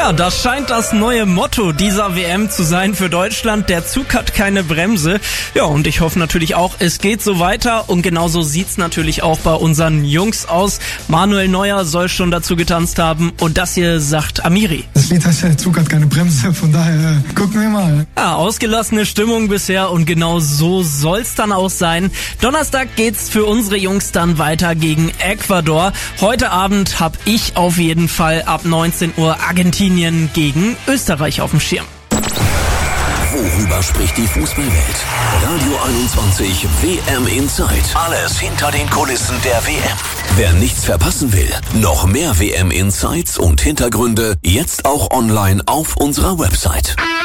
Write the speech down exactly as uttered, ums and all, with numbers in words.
Ja, das scheint das neue Motto dieser W M zu sein für Deutschland. Der Zug hat keine Bremse. Ja, und ich hoffe natürlich auch, es geht so weiter. Und genauso sieht's natürlich auch bei unseren Jungs aus. Manuel Neuer soll schon dazu getanzt haben. Und das hier sagt Amiri. Das Lied heißt ja, der Zug hat keine Bremse. Von daher äh, gucken wir mal. Ja, ausgelassene Stimmung bisher. Und genau so soll's dann auch sein. Donnerstag geht's für unsere Jungs dann weiter gegen Ecuador. Heute Abend hab ich auf jeden Fall ab neunzehn Uhr Argentinien gegen Österreich auf dem Schirm. Worüber spricht die Fußballwelt? Radio einundzwanzig W M Insight. Alles hinter den Kulissen der W M. Wer nichts verpassen will, noch mehr W M Insights und Hintergründe jetzt auch online auf unserer Website.